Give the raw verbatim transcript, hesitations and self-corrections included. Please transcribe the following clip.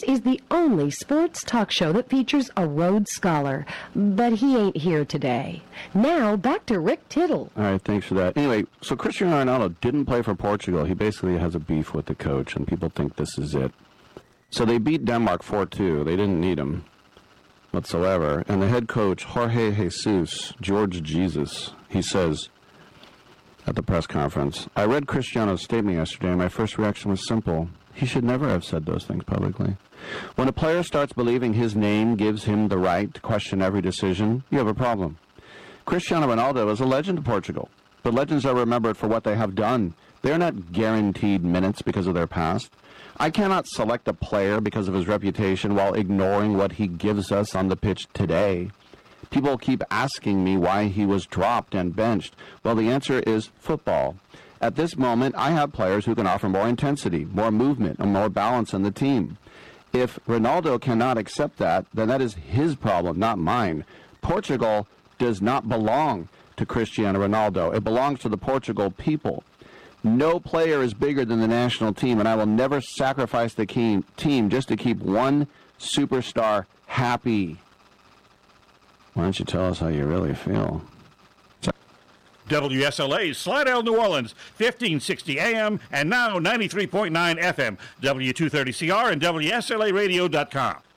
This is the only sports talk show that features a Rhodes Scholar, but he ain't here today. Now, back to Rick Tittle. All right, thanks for that. Anyway, so Cristiano Ronaldo didn't play for Portugal. He basically has a beef with the coach, and people think this is it. So they beat Denmark four two. They didn't need him whatsoever. And the head coach, Jorge Jesus, George Jesus, he says at the press conference, I read Cristiano's statement yesterday, and my first reaction was simple. He should never have said those things publicly. When a player starts believing his name gives him the right to question every decision, you have a problem. Cristiano Ronaldo is a legend of Portugal, but legends are remembered for what they have done. They're not guaranteed minutes because of their past. I cannot select a player because of his reputation while ignoring what he gives us on the pitch today. People keep asking me why he was dropped and benched. Well, the answer is football. At this moment, I have players who can offer more intensity, more movement, and more balance in the team. If Ronaldo cannot accept that, then that is his problem, not mine. Portugal does not belong to Cristiano Ronaldo. It belongs to the Portugal people. No player is bigger than the national team, and I will never sacrifice the team just to keep one superstar happy. Why don't you tell us how you really feel? W S L A, Slidell, New Orleans, fifteen sixty A M and now ninety-three point nine F M, W two thirty C R and W S L A radio dot com.